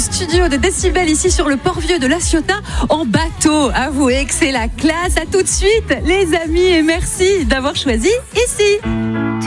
studio de Décibel ici sur le Port-Vieux de La Ciotat en bateau. Avouez que c'est la classe. À tout de suite les amis et merci d'avoir choisi ici.